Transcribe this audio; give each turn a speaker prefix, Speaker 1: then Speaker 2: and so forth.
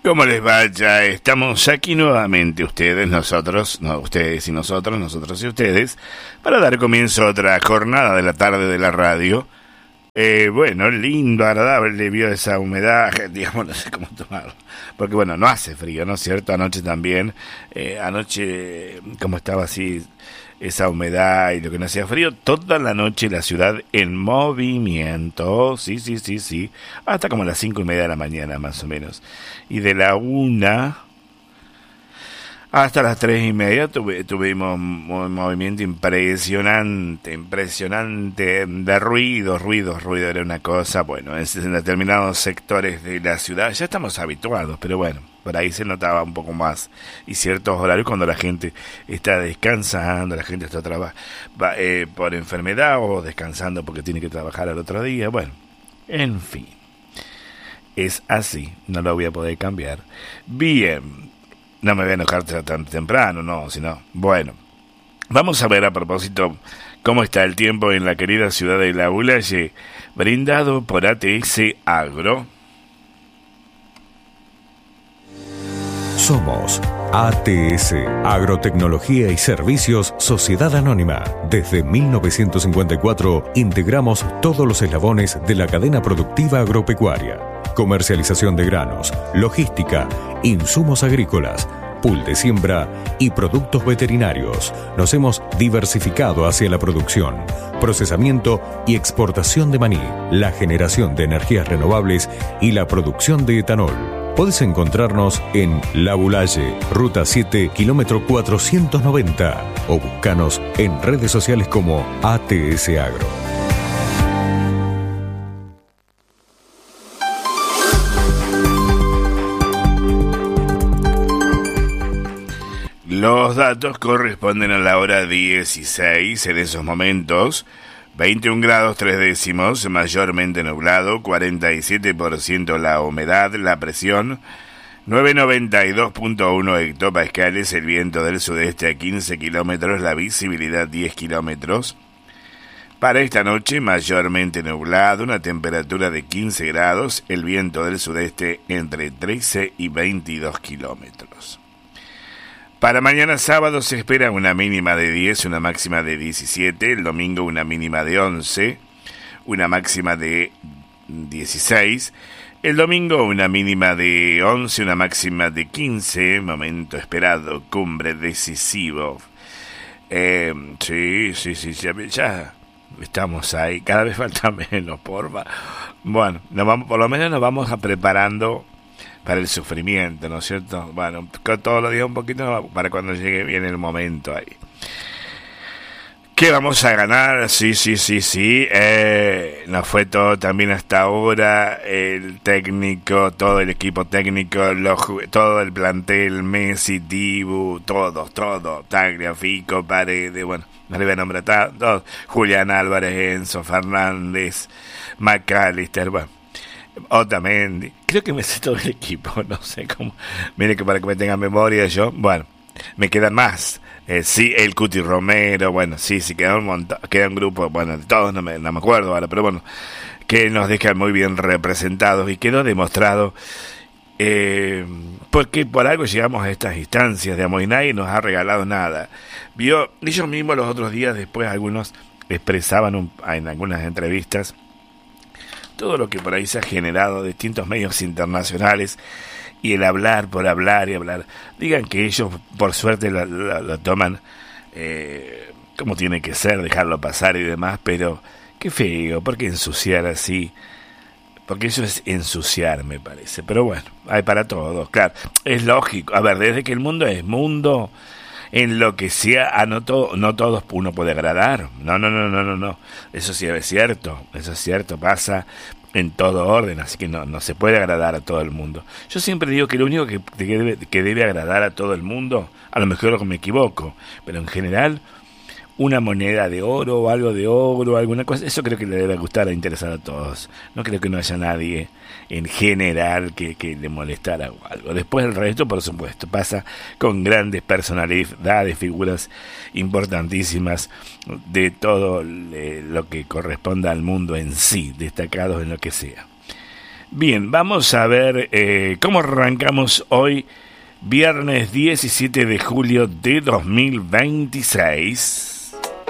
Speaker 1: ¿Cómo les vaya? Estamos aquí nuevamente, nosotros y nosotros y ustedes, para dar comienzo a otra jornada de la tarde de la radio. Bueno, lindo, agradable, vio esa humedad, digamos, no sé cómo tomarlo, porque bueno, no hace frío, ¿no es cierto? Anoche también, como estaba así esa humedad y lo que no hacía frío, toda la noche la ciudad en movimiento, sí, hasta como las 5:30 de la mañana más o menos, y de la 1 hasta las 3:30 tuvimos un movimiento impresionante de ruido, era una cosa, bueno, en determinados sectores de la ciudad ya estamos habituados, pero bueno, por ahí se notaba un poco más, y ciertos horarios cuando la gente está descansando, la gente está por enfermedad o descansando porque tiene que trabajar al otro día, bueno, en fin, es así, no lo voy a poder cambiar. Bien. No me voy a enojar tan temprano, no, sino... Bueno, vamos a ver a propósito cómo está el tiempo en la querida ciudad de La Ulaye, brindado por ATS Agro.
Speaker 2: Somos ATS, Agrotecnología y Servicios Sociedad Anónima. Desde 1954 integramos todos los eslabones de la cadena productiva agropecuaria. Comercialización de granos, logística, insumos agrícolas, pool de siembra y productos veterinarios. Nos hemos diversificado hacia la producción, procesamiento y exportación de maní, la generación de energías renovables y la producción de etanol. Podés encontrarnos en La Ulaye, Ruta 7, kilómetro 490, o buscanos en redes sociales como ATS Agro.
Speaker 1: Los datos corresponden a la hora 16, en esos momentos, 21 grados 3 décimos, mayormente nublado, 47% la humedad, la presión, 992.1 hectopascales, el viento del sudeste a 15 kilómetros, la visibilidad 10 kilómetros. Para esta noche, mayormente nublado, una temperatura de 15 grados, el viento del sudeste entre 13 y 22 kilómetros. Para mañana sábado se espera una mínima de 10, una máxima de 17, el domingo una mínima de 11, una máxima de 16, el domingo una mínima de 11, una máxima de 15, momento esperado, cumbre decisivo. Sí, ya estamos ahí, cada vez falta menos, porfa. Bueno, por lo menos nos vamos preparando para el sufrimiento, ¿no es cierto? Bueno, todos los días un poquito para cuando llegue bien el momento ahí. ¿Qué vamos a ganar? Sí. Nos fue todo también hasta ahora, el técnico, todo el equipo técnico, todo el plantel, Messi, Dibu, todo, Tagliafico, Paredes, bueno, no le voy a nombrar todos, Julián Álvarez, Enzo Fernández, McAllister, bueno, Otamendi, creo que me sé todo el equipo, no sé cómo, mire que para que me tenga memoria yo, bueno, me quedan más, sí, el Cuti Romero, bueno, sí, queda un montón, queda un grupo, bueno, de todos no me acuerdo ahora, pero bueno, que nos dejan muy bien representados y quedó demostrado, porque por algo llegamos a estas instancias, digamos, y nadie nos ha regalado nada. Ellos mismos los otros días, después algunos expresaban en algunas entrevistas todo lo que por ahí se ha generado de distintos medios internacionales y el hablar por hablar y hablar. Digan que ellos por suerte lo toman como tiene que ser, dejarlo pasar y demás, pero qué feo, ¿por qué ensuciar así? Porque eso es ensuciar, me parece. Pero bueno, hay para todos, claro, es lógico. A ver, desde que el mundo es mundo, en lo que sea, no todos uno puede agradar. No. Eso sí es cierto, pasa en todo orden, así que no se puede agradar a todo el mundo. Yo siempre digo que lo único que debe agradar a todo el mundo, a lo mejor me equivoco, pero en general, una moneda de oro o algo de oro, alguna cosa, eso creo que le debe gustar e interesar a todos. No creo que no haya nadie en general que le molestara o algo. Después el resto, por supuesto, pasa con grandes personalidades, figuras importantísimas de todo lo que corresponda al mundo en sí, destacados en lo que sea. Bien, vamos a ver cómo arrancamos hoy, viernes 17 de julio de 2026.